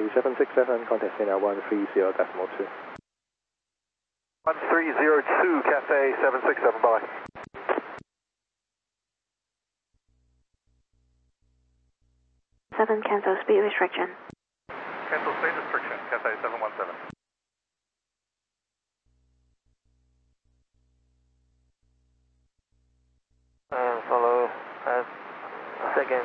767, contact Cena 130.2. 1302, Cathay 767, bye. Seven, cancel speed restriction. Cancel speed restriction, Cathay 717. And follow as second.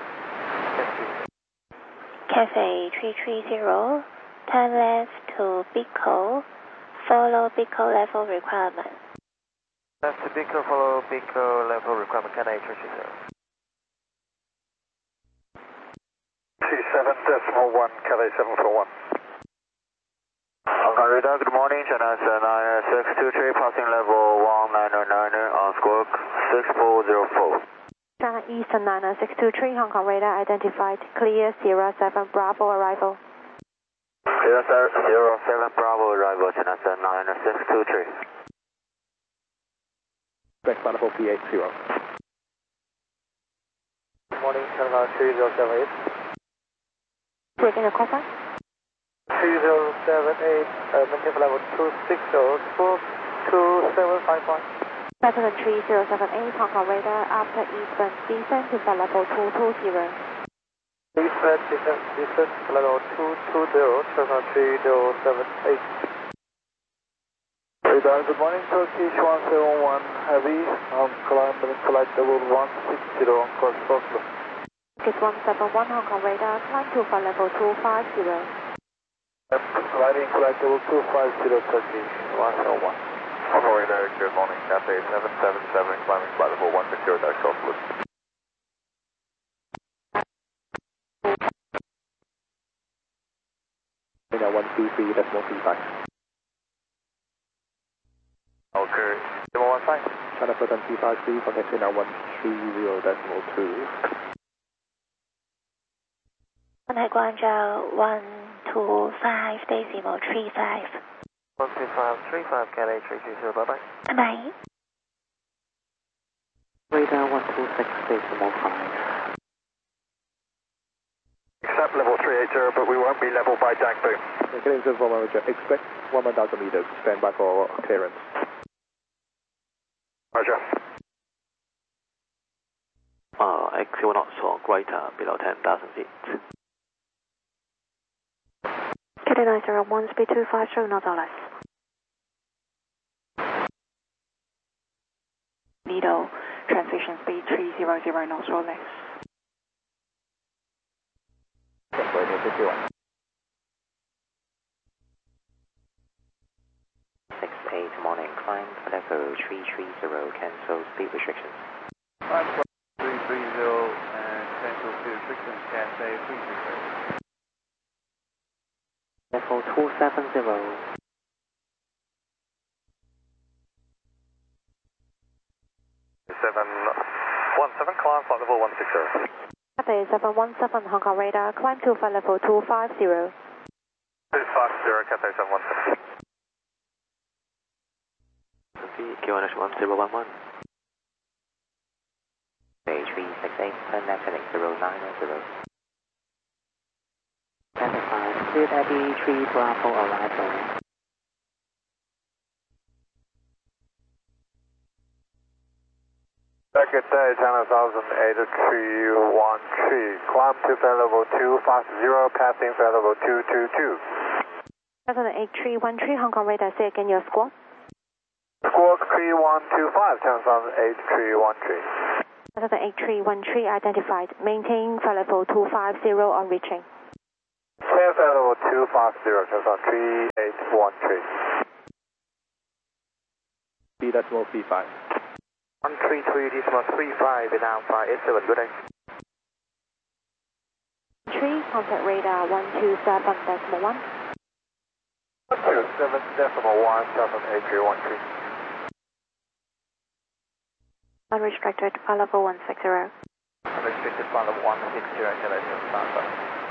Cathay 330, turn left to Bico, follow Bico level requirement. Left to Bico, follow Bico level requirement, Cathay 330. 27.1, Cathay 741. Hong Kong radar, good morning, China 623, passing level 1909 on squawk 6404. China Eastern 90623, Hong Kong radar identified, clear Sierra 7 Bravo arrival. Sierra 7 Bravo arrival, China 90623. Back level P80. Good morning, China 3078. Breaking the call sign. 3078, maintain level 260, squawk 2755. President 3078, Hong Kong radar after eastbound descent to flight level 220. Eastbound descent to level 220, China 3078. Radar, good morning, Turkish 171 Heavy, climbing flight level 160 on course Oslo. Turkish 171, Hong Kong radar, climb to flight level 250. Climbing flight level 250, Turkish 171. Hong Kong radar, good morning, Cathay 777, climbing flight level 160, direct Oslo. Cena 133.35. Okay, 715. China Fulton 353, contact Cena 130.2. Contact Guangzhou 125.35. 12535, Cathay 330, bye bye. Bye. Radar 126.5. Accept level 380, but we won't be level by DAG boom. Getting to Volvo, expect 1,000 meters, stand by for clearance. Roger. XQ knots or greater, below 10,000 feet. Cathay 901, speed 250, knots or less. Needle, transition speed 300 knots or less. 68 morning, climb level 330, cancel speed restrictions. Climb 330 and cancel speed restrictions, Cathay 330. Level 270. 717, climb flight level 160. Cathay 717, Hong Kong radar, climb to flight level 250. 250, Cathay 717. QNH 1011. 368, turn left heading 090. 25, cleared Eddie 3 Bravo arrival. Good day, China 1008-313, climb to flight level 250, passing flight level 222. 78313, Hong Kong radar, say again your squawk. Squawk 3125, China 1008-313. 78313 identified, maintain flight level 250 on reaching. Clear flight level 250, China 3813. B.5. 133.35, Vietnam 587, good day. 3, contact radar 127.1. 127.1, 78313. Unrestricted, flight level 160. Unrestricted flight level 160, Cathay 755.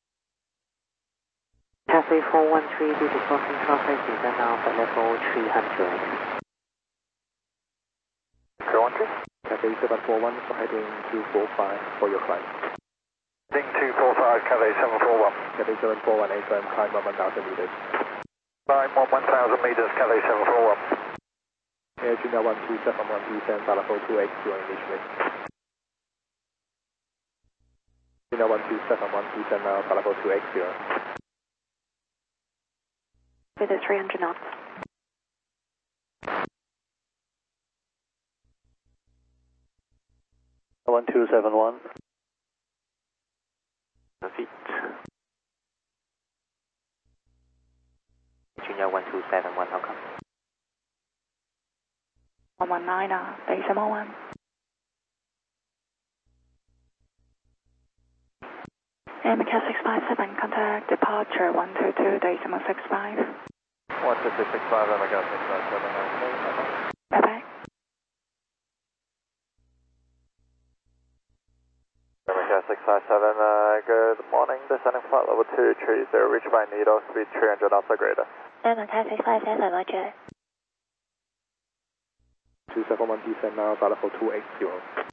Cathay 413 due to crossing traffic, descend now at level 300. 313. Cathay 741 for heading 245 for your climb. Ding 245, Cathay 741. Cathay 741, AFM, climb 1,000 meters. Climb 1,000 meters, Cathay 741. Air Junior 127, descend Bravo 280 initially. Junior 127, descend now Bravo 280. With a 300 knots. One two seven one. Feet. Junior 1271, Hong Kong. 119 decimal 1. MCAS 657, contact departure 122 decimal 65. 12265, MCAS 657. Bye bye. MCAS 657, good morning. Descending flight level 230, reach by needle, speed 300 knots or greater. MCAS 657, roger. 271, descend now Bravo 280.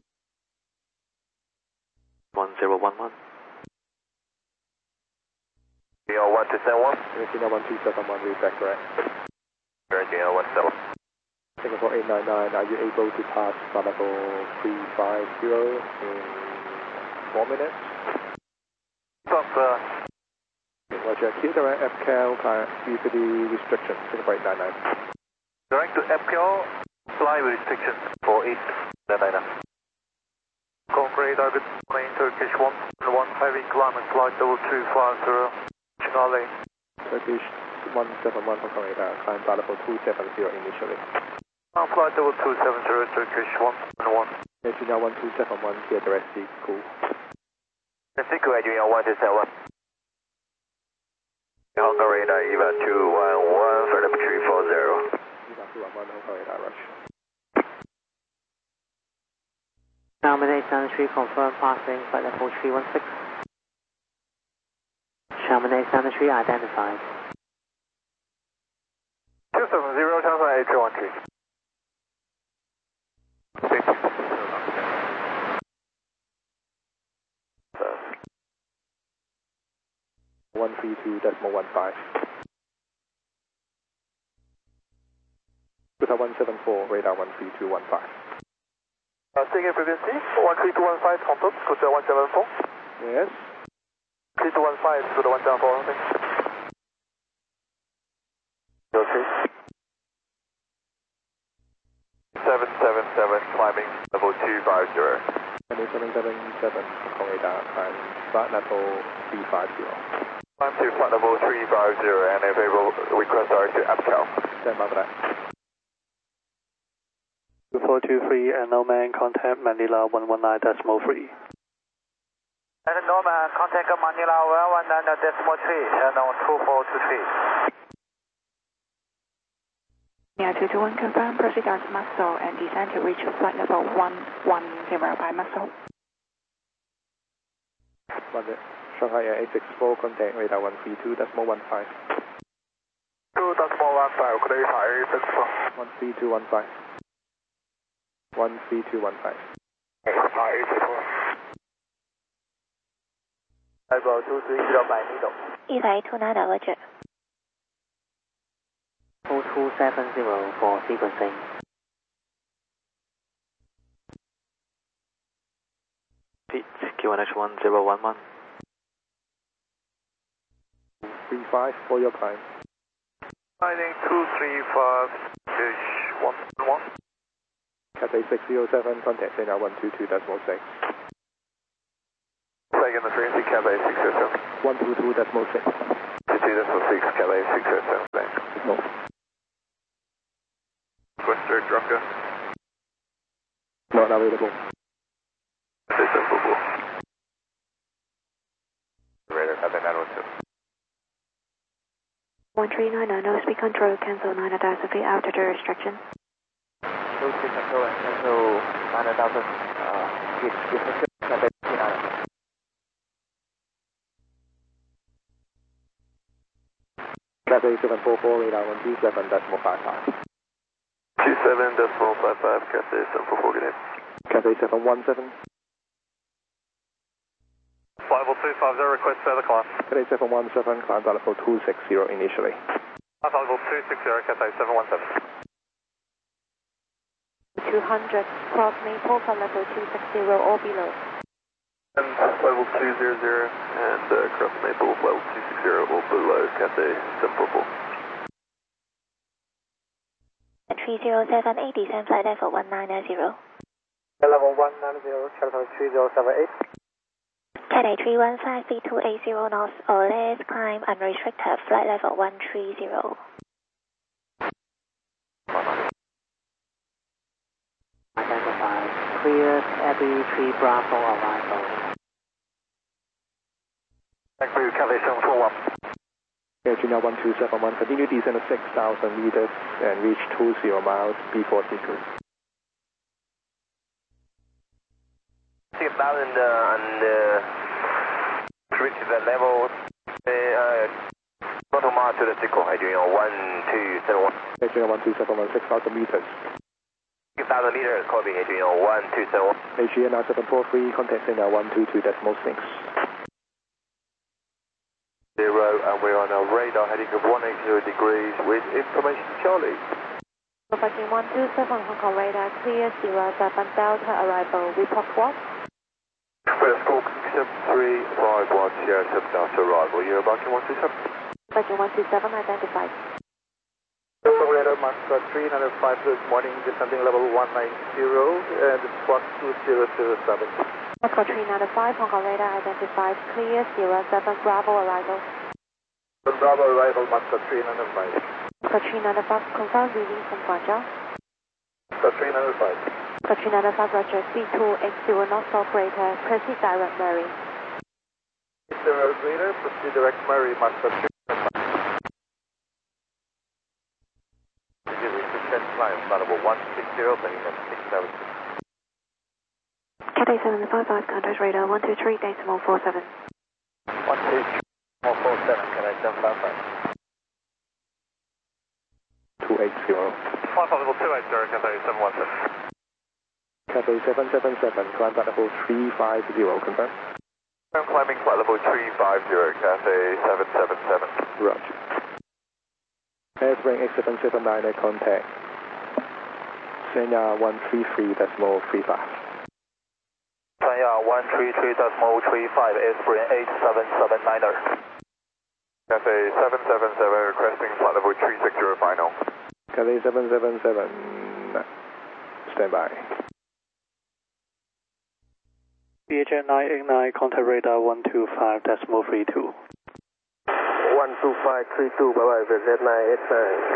1011. Junior 1271. Air Junior 1271, read back correct. Air Junior 171. Singapore 899, are you able to pass Bravo 350 in 4 minutes? Stop, sir. Roger, clear direct FCAL, VCD restriction, Singapore 899. Direct to FPL, fly with restrictions for 899. Concrete, good morning, Turkish 115 climate flight level 250, Charlie. Turkish 171 Hong Kong radar, climb Bravo 270 initially. Flight level 270, Turkish 111. Air Junior 1271, clear direct seat, cool. Mexico, Junior 127. Hong Kong radar, EVA 211, for level 340. EVA 211 Hong Kong radar, rush. Xiamen 873, confirm passing flight level 316. Xiamen 873 identified. 270, Shanghai 8313. One 132.15. Hotel 174, radar 13215. Taking frequency, 13215, Tonton, Hotel 174. Yes. 3215, Hotel 174, thanks. Okay. 777, climbing level 250. Cathay 777, Hong Kong radar, climb flight level 350. Climb to flight level 350 and available request direct to APCAL. Stand by for that. 2423 and Norman, contact Manila 119.3. And Norman, contact Manila 119.3 and on 2423. Yeah, 221 confirm, proceed as muscle and descend to reach flight level 110 by muscle. Shanghai Air 864, contact radar 132.15. 2.15, clarify 864. 13215. 13215. Level 230 by needle. EVA 829, roger. 0270 for sequencing. Pete, QNH 1011. 35 for your climb. Finding 235, fish 111. Cathay 607, contact Sena 122.6. Second the frequency, Cathay 607. 122.6. 22.6, Cathay 607, thanks. No. Requester Drunga. Not available. System Google. Radar, Cathay 912. 1390, no speed control, cancel 9,000 feet after the restriction. No speed control and cancel 9,000 feet restriction. Cathay 39. Cathay 744, radar 127.55. 27.55, Cathay 744, good day. Cathay 717. 502 350, request further climb. Cathay 717, climb flight level 260 initially. Flight level 260, Cathay 717. 200, cross Maple, flight level 260 or below. And level 200 and cross Maple, level 260 or below, Cathay 744. 3078, descend flight level 190. Level 190, Cathay 3078. Cathay 315, 3280 knots or less, climb unrestricted, flight level 130. Identified. Clear Abbey 3 Bravo arrival. Thank you, Cathay 741. Air China 1271, continue descend 6,000 meters and reach 20 miles before sequence. 6,000 and reach the level, not mile to the circle, doing 1271. Air China 1271, 6,000 meters. 6,000 meters, copy, doing 1271. AGN 743, contact center 122.6. 0, and we're on our radar heading of 180 degrees with information Charlie. Viking 127, Hong Kong radar, clear 07 Delta arrival, report what? We're Squawk 7351, Sierra 7 Delta arrival, you're Viking 127. Viking 127 identified. Hong Kong radar, Master 305 this morning, descending level 190 and squawk 2007. Moscow 395, Hong Kong radar identified, clear 07 Bravo arrival. Bravo arrival, Master 395. Moscow 395, confirm release from Guangzhou. Master 395. Moscow 395, Roger, C280 knots operator, proceed direct Murray. Direct radar, proceed direct Murray, Master 395. Descend climb, level 160, bringing up 6,000. Cathay 755, contact radar 123, decimal 47. 123, 47, Cathay 755. 280. Flight level 280, Cathay 717. Cathay 777, climb flight level 350, confirm. I'm climbing flight level 350, Cathay 777. Roger. Airspring X7798, contact Senya 133.35. Sanya 133.35, Airspring 8779er. Cathay 777 requesting flight level 360 final. Cathay 777, stand by. BHN 989, contact radar 125.32. 12532, bye-bye, visit 989.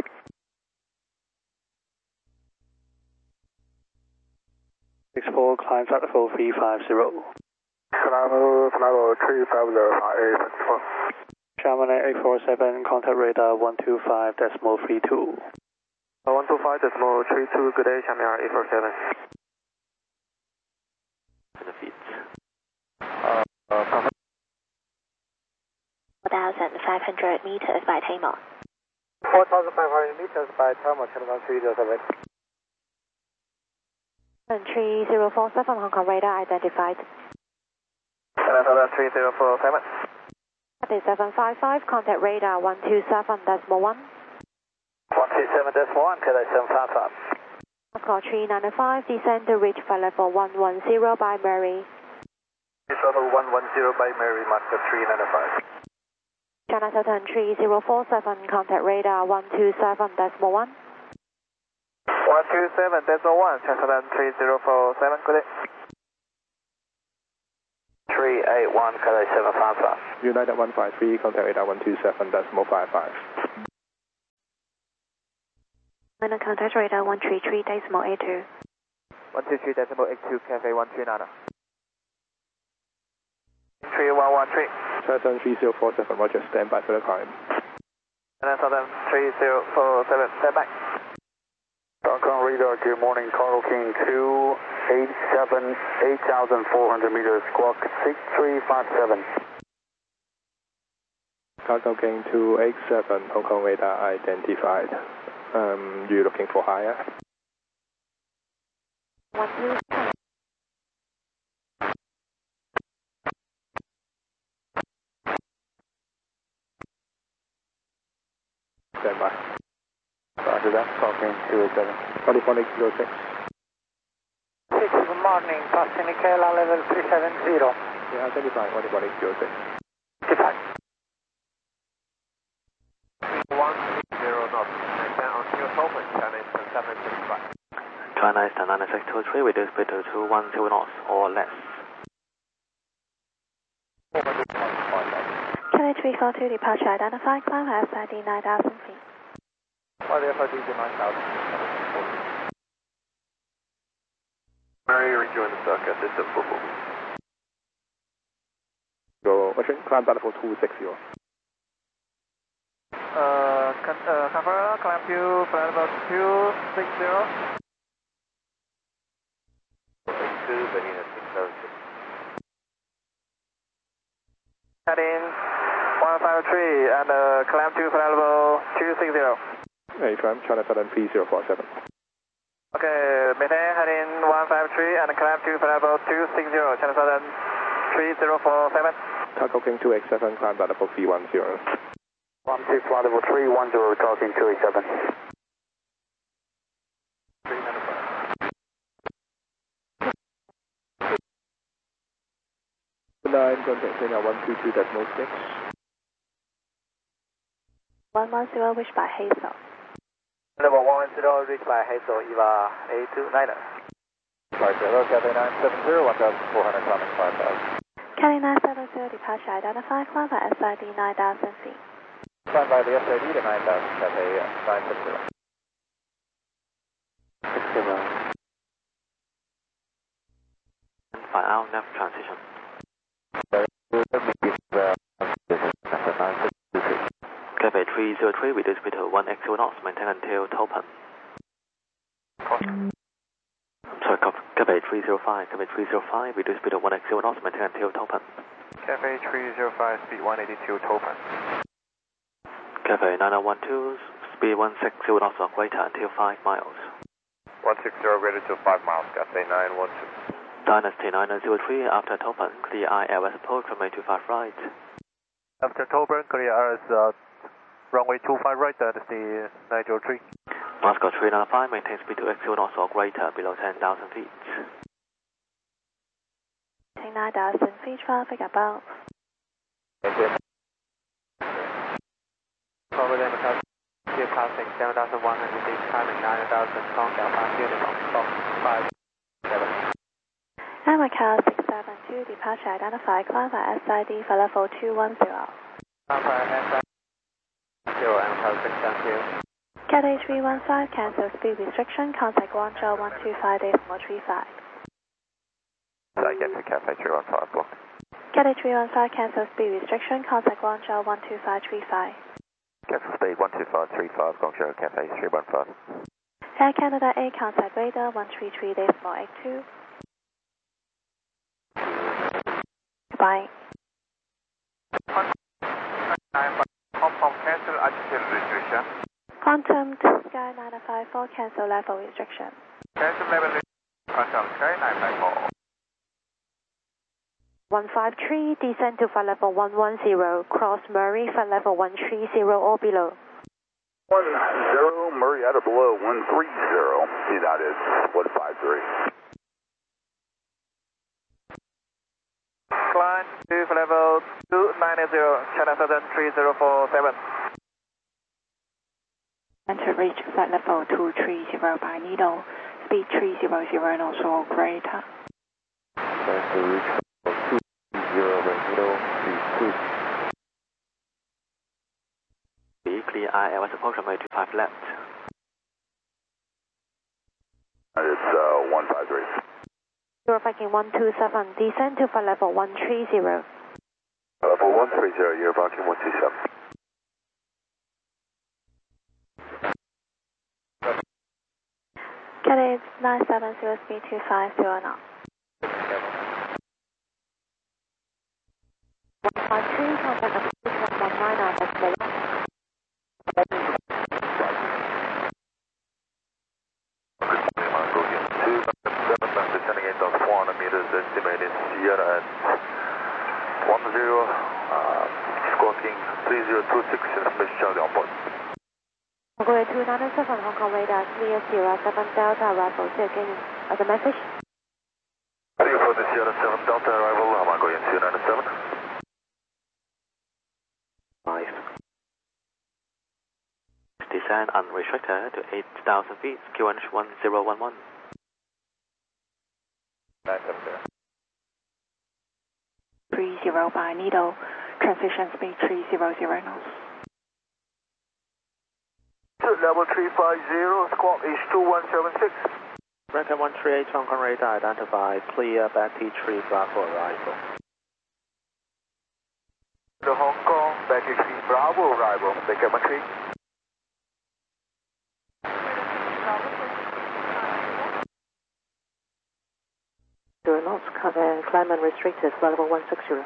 Four, climb flight level 350. Level 350, Germany 847, contact radar 125.32. 125.32, good day, Shamir 847. Benefits. 4,500 meters by Tamar. 4,500 meters by Tamar, Channel 307. 3047, Hong Kong radar identified. Channel 3047. Cathay 755, contact radar 127.1. 127.1, Cathay 755. Moscow 395, descend to reach flight level 110 by Murray. Level 110 by Mary, Master 395. China Southern 3047, contact radar 127.1. 127.1, Channel 3047, good day. 381, Cathay 755. United 153, contact radar 127.55. Final contact radar 133.82. 123.82, Cathay 139. 3113. Southern 3047, Roger, stand by for the climb. Southern 3047, stand by. Hong Kong radar, good morning, Carl King 287, 8,400 meters, squawk 6357. Cargo King 287, Hong Kong radar identified. You looking for higher? 127. standby. Roger that, Carl King 287. Polyphonic 06. 6, good morning, passing KLR level 370. Yeah, identify Polyphonic 06. 55. 160 knots, maintain on fuel open, China Eastern 735. China Eastern 9623, reduce speed to 210 knots or less. Kelly 342 departure identified, climb SID 9,000 feet. The FID to 9,000. Mary, rejoin the circuit, this is Football. Go, Western, climb Battlefield 260. Cover, climb to flight level 260. 2, beginning at 606. Heading 153 and climb to flight level 260. AFM, China Southern 3047. Okay, maintain heading 153 and climb to flight level 260, China Southern 3047. Taco King 287, climb Battlefield 310. 12 flight level 310, Carl King 287. 9, contact China 122.6. 110 reached by Hazel. Level 110 reached by Hazel, EVA A29er. Sorry, Cathay 970, 1,400 kilometers, 5,000. Kelly 970 departure identified, climb by SID 9,000 feet. Stand by the SID to 9,000, Cathay 970. 5 out, nav transition. Cafe 303, reduce speed to 1x0 knots, maintain until Topan. Sorry, Cafe 305, Cafe 305, reduce speed to 1x0 knots, maintain until Topan. Cafe 305, speed 182, Topan. Cafe 9012, speed 160 knots or greater until 5 miles. 160 greater to 5 miles, Cathay 912. Dynasty 903, after Topan, clear ILS approach, runway 25 right. After Topan, clear ILS runway 25 right, Dynasty 903. Moscow 395, maintain speed to x0 knots or greater, below 10,000 feet. 9,000 feet, traffic above. Over there, Macau, still passing 7,100 feet, climbing 9,000, Hongkong, unit of 5, 7. And Macau 672 departure identified, climb by SID for level 210. Alpha SID 0 and Macau 672. Cathay 315 cancel speed restriction, contact Guangzhou 125.35. I get to Cafe 315 block. Cathay 315 cancel speed restriction, contact Guangzhou 125.35. Cancel speed 12535, Guangzhou Cafe 315. Air Canada A contact radar 133.82. Goodbye. Hong Kong cancel altitude restriction. Quantum to Sky 954 cancel level restriction. Cancel level Quantum Sky 954. 153, descend to flight level 110, cross Murray, flight level 130 or below. 10, Murray out of below 130, United 153. Climb to flight level 290, China Southern 3047. And to reach flight level 230 by Nido, speed 300 knots or greater. To reach 230 by Nido, speed 2. Clear ILS approach, runway 25 left. It's 153. You're Viking 127, descend to flight level 130. Level 130, you're Viking 127. Cathay 970 speed 250 knots. 153, contact approach 119 decimal 1. Descending 8,400 meters, estimated Sierra at 10, squawking 3026, information Charlie on board. Concord 297 Hong Kong radar, clear 07 Delta arrival. See again as a message. Ready for the Sierra 7 Delta arrival, Marco 297. 5. Descend unrestricted to 8,000 feet, QNH 1011. 970. 30 by Needle, transition speed 300 knots. Level 350, squawk is 2176. American 138 Hong Kong radar identified, clear back T3 Bravo arrival. The Hong Kong, back T3 Bravo arrival, American 138. Knots, climb unrestricted, flight level 160.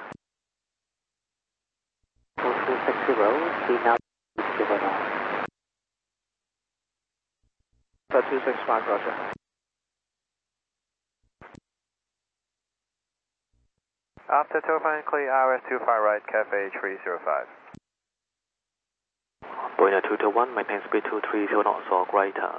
1260, speed now 0 knots. 265, roger. After turbine clear, RS 25 right, Cafe 305. Boeing 221, maintain speed 230 knots or greater.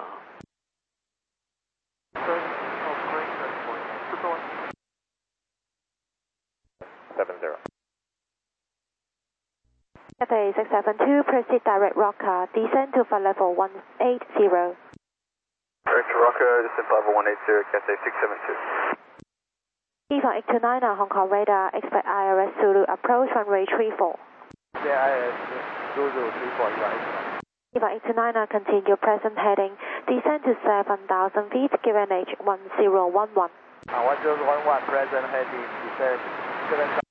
Cathay 672, proceed direct rocker, descend to flight level 180. Direct rocker, descend level 180, Cathay 672. EVA 829 Hong Kong radar, expect IRS Zulu approach runway 34. Yeah, IRS Zulu 34, EVA 829 continue present heading, descend to 7,000 feet, QNH 1011. 1011, present heading, descend 7,000.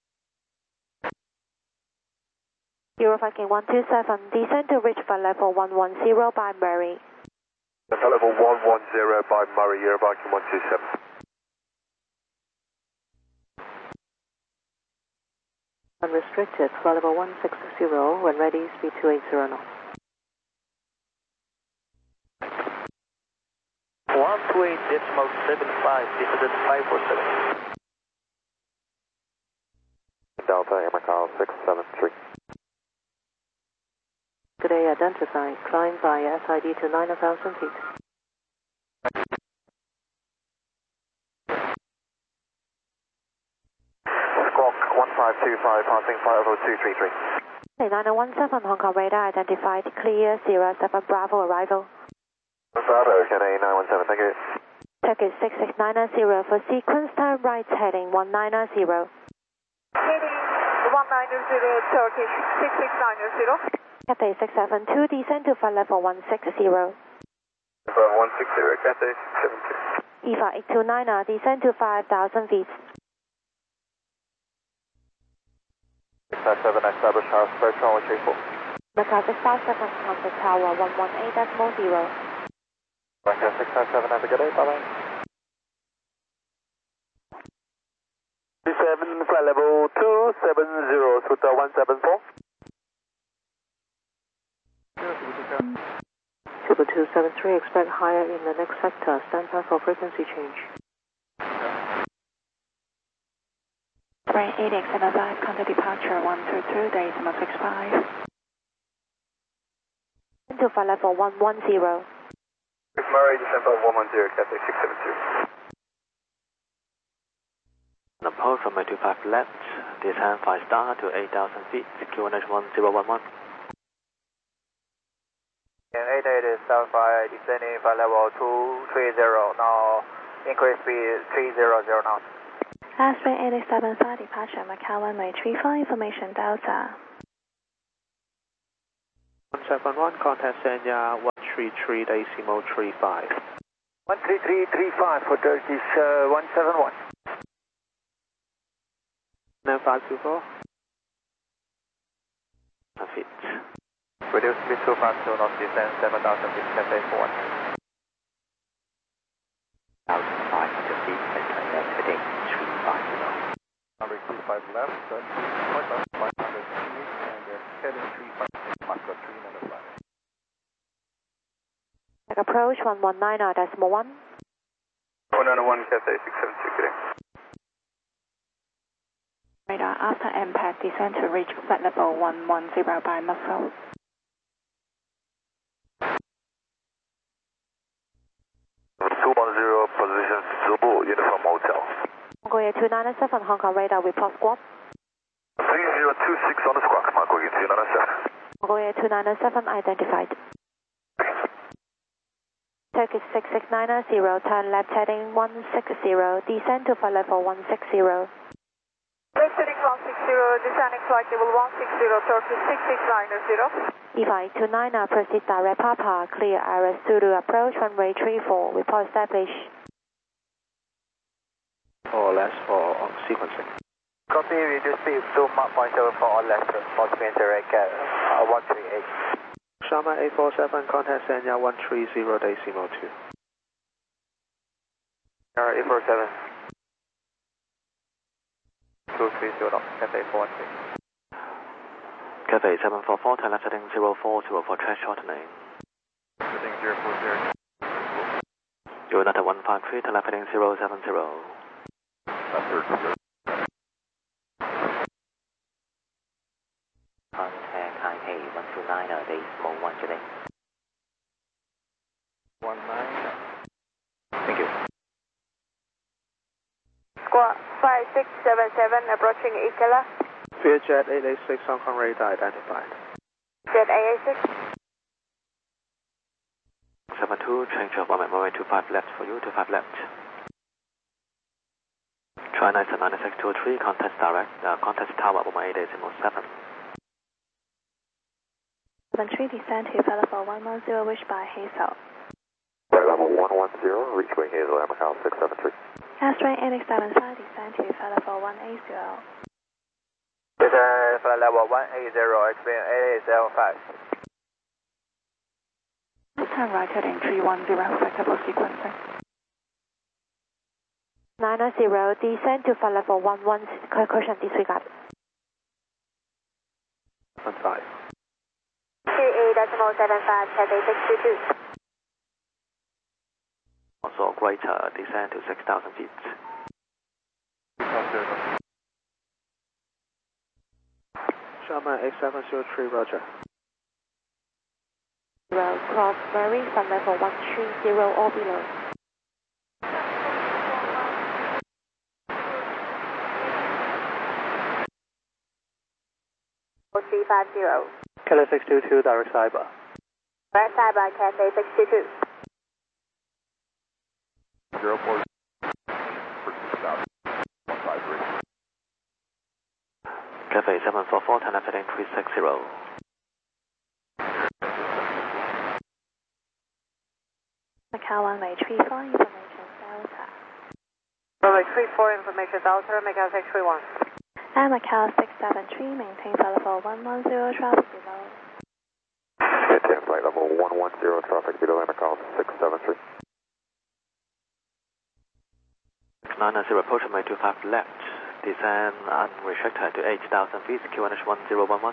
05 127, descend to reach flight level 110 by Murray. Flight level 110 by Murray, Euroviking 127. Unrestricted, flight level 160, when ready, speed 280 knots. 128.75, descended 547. Delta, Macau 673. Today identified, climb by SID to 9,000 feet. Squawk 1525, passing flight level 233. 9017 Hong Kong radar identified, clear 07 Bravo arrival. Bravo, Cathay 917, thank you. Turkish 66990 for sequence time right heading 1990. Heading 190, Turkish 6690. Cathay 672, descend to flight level 160. 160, Cathay 672. EVA 829, descend to 5,000 feet. 657, establish house approach runway 34. Macau 657, contact tower 118.0. Macau 657, have a good day, bye-bye. 37, flight level 270, Suta 174. 273, expect higher in the next sector. Stand by for frequency change. Brain 8X75, contact departure 122, decimal 65. Into flight level 110. Murray, descend flight 110, Cathay 672. Approach runway 25 left, descend 5 star to 8,000 feet, QNH 1011. And 88 is Southside, descending flight level 230, now increase speed 300 knots. Aspen 875 departure Macau runway 34, information Delta. 171, contact Sanya 133.35. 13335 for Turkish 171. 9524. Feet. Reduce speed 252 knots, descend 7,000 feet, Cathay 41. 1,500 feet, heading 350. Number 25 left, 500 feet, and heading 356, Moscow 3 minutes left. Approach 119.1. 191, Cathay 672, good day. Radar after impact, descend to reach flight level 110 by Muscle. Uniform Hotel. Mongolia 297, Hong Kong radar, report squawk. 3026 on the squawk, Mongolia 297. Mongolia 297 identified. Turkish 66990, turn left heading 160, descend to flight level 160. Left heading 160, descending flight level 160, Turkish 66990. EVA 229, proceed direct Papa, clear Iris Zulu approach, runway 34, report established. Or less for sequencing. Copy, reduce speed to Mach 0.74 on left, for screen direct at 138. Sharma 847, contact Sanya 130.2. 847. 230, Cathay 416. Cathay 744, turn left heading 0404 for track shortening. Heading 040. United 153, turn left heading 070. Contact Taipei 129, decimal 1 today. 19. Thank you. Squawk 5677, approaching Ikela. Vietjet 886, Hong Kong radar identified. Jet AA6. 72, change of 1.25 left for you, 25 left. China 9623, contact direct, contact tower 188.7. 73, descend to flight level 110, reached by Hazel. Flight level 110, reach Wing Hazel, Macau 673. Astray NX75, descend to flight level 180. Descend flight level 180, experience 8875. Turn right heading 310, flexible sequencing. 990, descend to flight level 11, caution disregard. 15. 38.75, Cathay 622. Also greater, descend to 6,000 feet. Sharma 8703, roger. Cross Mary, flight level 130 or below. Cathay 622, direct cyber. Direct cyber, Cathay 622. 040. 153. Cathay 744, turn left heading 360. Macau 134, information Delta. Runway 34, information Delta, Macau 631. And Macau 673, maintain flight level 110, traffic below. Maintain flight level 110, traffic below Macau 673. 990, approach runway 25 left. Descend unrestricted to 8,000 feet, QNH 1011.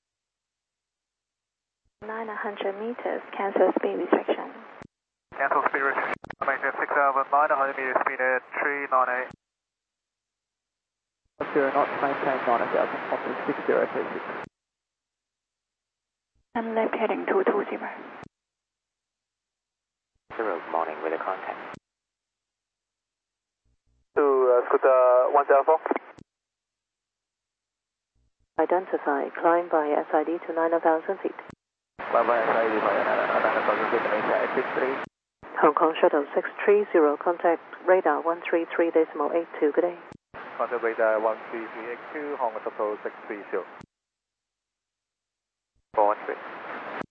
900 meters, cancel speed restriction. Cancel speed restriction. Maintain 6,900 meters, speed at 398. 0 knots, maintain 9,000, option 6036. And left heading 220. 0, morning with a contact. To Scooter 104. Identify, climb by SID to 9,000 feet. Bye bye, SID by 9,000 feet, maintain 63. Hong Kong Shuttle 630, contact radar 133.82, good day. Contact radar 13382, Hong Kong Shuttle 630.